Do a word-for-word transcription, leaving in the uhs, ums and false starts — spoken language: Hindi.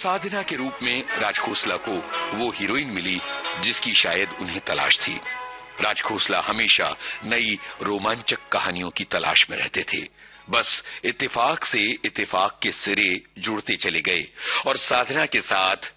साधना के रूप में राजखोसला को वो हीरोइन मिली जिसकी शायद उन्हें तलाश थी। राजखोसला हमेशा नई रोमांचक कहानियों की तलाश में रहते थे। बस इत्तेफाक से इत्तेफाक के सिरे जुड़ते चले गए और साधना के साथ